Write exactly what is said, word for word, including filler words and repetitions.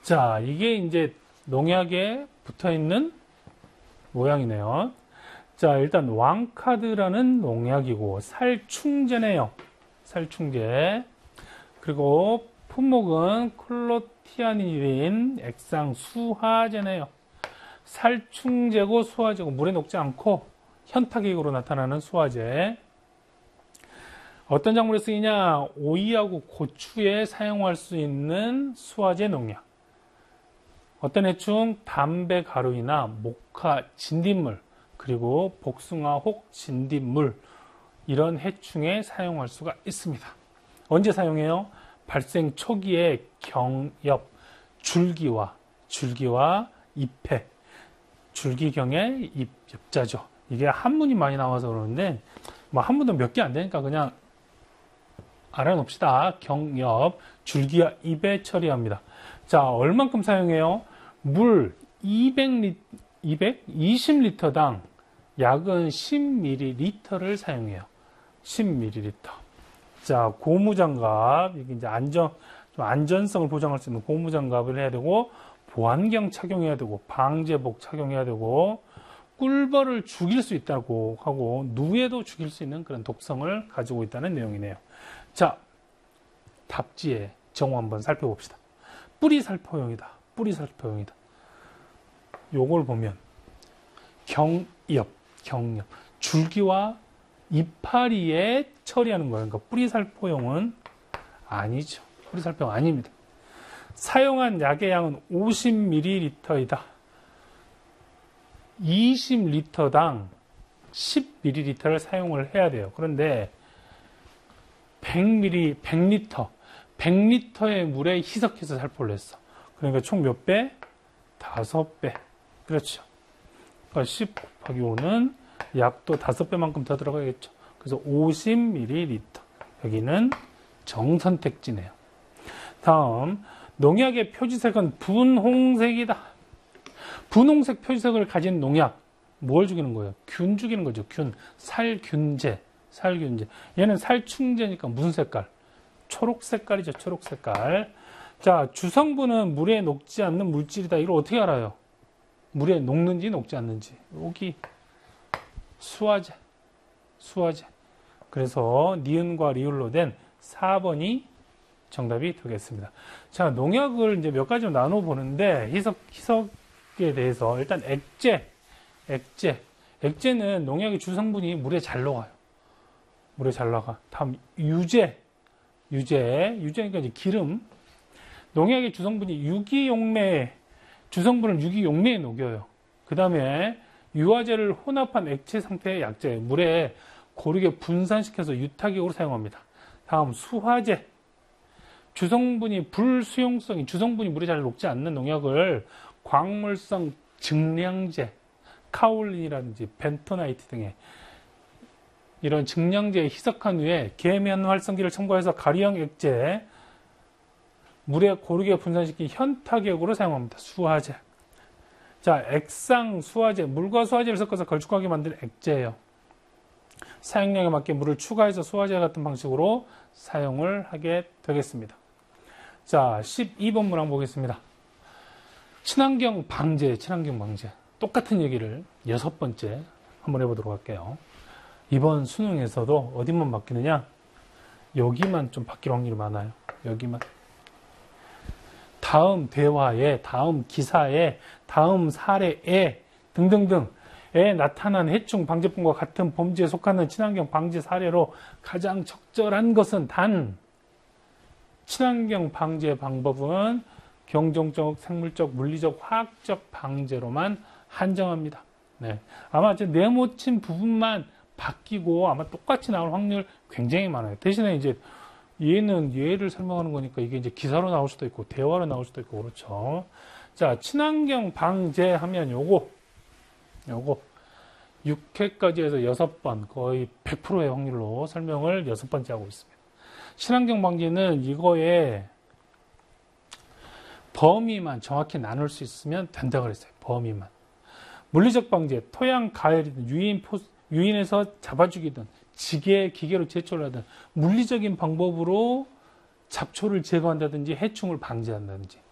자, 이게 이제 농약에 붙어 있는 모양이네요. 자, 일단 왕카드라는 농약이고 살충제네요. 살충제. 그리고 품목은 클로티아닐인 액상 수화제네요. 살충제고 수화제고 물에 녹지 않고 현타격으로 나타나는 수화제. 어떤 작물에 쓰이냐? 오이하고 고추에 사용할 수 있는 수화제 농약. 어떤 해충? 담배 가루이나 목화, 진딧물, 그리고 복숭아, 혹, 진딧물 이런 해충에 사용할 수가 있습니다. 언제 사용해요? 발생 초기에 경엽, 줄기와 줄기와 잎에 줄기경의 잎, 엽자죠. 이게 한문이 많이 나와서 그러는데 뭐 한문도 몇 개 안 되니까 그냥 알아놓읍시다. 경엽, 줄기와 잎에 처리합니다. 자, 얼만큼 사용해요? 물 이백 리터, 이백이십 리터당 약은 십 밀리리터를 사용해요. 십 밀리리터. 자, 고무장갑, 이게 이제 안전, 좀 안전성을 보장할 수 있는 고무장갑을 해야 되고, 보안경 착용해야 되고, 방제복 착용해야 되고, 꿀벌을 죽일 수 있다고 하고, 누에도 죽일 수 있는 그런 독성을 가지고 있다는 내용이네요. 자, 답지의 정오 한번 살펴봅시다. 뿌리살포용이다. 뿌리살포용이다. 요걸 보면, 경엽, 경엽, 줄기와 이파리에 처리하는 거예요. 그러니까 뿌리살포용은 아니죠. 뿌리살포용 아닙니다. 사용한 약의 양은 오십 밀리리터이다. 이십 리터당 십 밀리리터를 사용을 해야 돼요. 그런데 백 밀리리터, 백 리터, 백 리터의 물에 희석해서 살포를 했어. 그러니까 총 몇 배? 다섯 배. 그렇죠. 그러니까 십 곱하기 오는 약도 다섯 배만큼 더 들어가겠죠. 그래서 오십 밀리리터. 여기는 정선택지네요. 다음, 농약의 표지색은 분홍색이다. 분홍색 표지색을 가진 농약. 뭘 죽이는 거예요? 균 죽이는 거죠. 균. 살균제. 살균제. 얘는 살충제니까 무슨 색깔? 초록 색깔이죠. 초록 색깔. 자, 주성분은 물에 녹지 않는 물질이다. 이걸 어떻게 알아요? 물에 녹는지 녹지 않는지. 여기 수화제. 수화제. 그래서 니은과 리을로 된 사 번이 정답이 되겠습니다. 자, 농약을 이제 몇 가지로 나눠 보는데 희석, 희석에 대해서 일단 액제. 액제. 액제는 농약의 주성분이 물에 잘 녹아요. 물에 잘 나가. 다음 유제. 유제. 유제니까 이제 기름. 농약의 주성분이 유기용매에 주성분을 유기용매에 녹여요. 그 다음에 유화제를 혼합한 액체 상태의 약제, 물에 고르게 분산시켜서 유타격으로 사용합니다. 다음 수화제. 주성분이 불수용성이 주성분이 물에 잘 녹지 않는 농약을 광물성 증량제, 카올린이라든지 벤토나이트 등의 이런 증량제에 희석한 후에 계면 활성기를 첨가해서 가리형 액제, 물에 고르게 분산시킨 현타격으로 사용합니다. 수화제. 자, 액상 수화제, 물과 수화제를 섞어서 걸쭉하게 만든 액제예요. 사용량에 맞게 물을 추가해서 수화제 같은 방식으로 사용을 하게 되겠습니다. 자, 십이 번 문항 보겠습니다. 친환경 방제, 친환경 방제. 똑같은 얘기를 여섯 번째 한번 해보도록 할게요. 이번 수능에서도 어디만 바뀌느냐? 여기만 좀 바뀔 확률이 많아요. 여기만. 다음 대화에, 다음 기사에, 다음 사례에 등등등에 나타난 해충 방제법과 같은 범죄에 속하는 친환경 방제 사례로 가장 적절한 것은 단 친환경 방제 방법은 경종적, 생물적, 물리적, 화학적 방제로만 한정합니다. 네. 아마 이제 네모친 부분만 바뀌고 아마 똑같이 나올 확률 굉장히 많아요. 대신에 이제 얘는 얘를 설명하는 거니까 이게 이제 기사로 나올 수도 있고 대화로 나올 수도 있고 그렇죠. 자, 친환경 방제 하면 요거 요거 육 회까지 해서 여섯 번 거의 백 퍼센트의 확률로 설명을 여섯 번째 하고 있습니다. 친환경 방제는 이거에 범위만 정확히 나눌 수 있으면 된다고 그랬어요. 범위만. 물리적 방제, 토양 가열이든 유인 포, 유인해서 잡아주기든 지게, 기계로 제초를 하든 물리적인 방법으로 잡초를 제거한다든지 해충을 방제한다든지